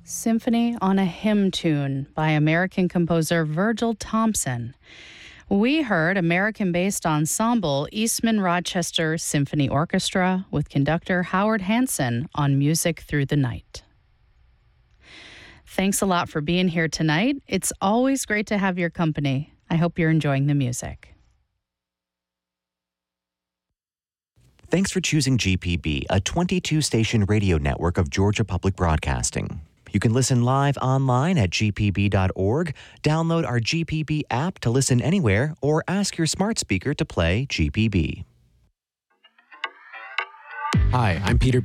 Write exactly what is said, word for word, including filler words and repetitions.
Symphony on a Hymn Tune by American composer Virgil Thompson. We heard American-based ensemble Eastman Rochester Symphony Orchestra with conductor Howard Hanson on Music Through the Night. Thanks a lot for being here tonight. It's always great to have your company. I hope you're enjoying the music. Thanks for choosing G P B, a twenty-two station radio network of Georgia Public Broadcasting. You can listen live online at g p b dot org, download our G P B app to listen anywhere, or ask your smart speaker to play G P B. Hi, I'm Peter B.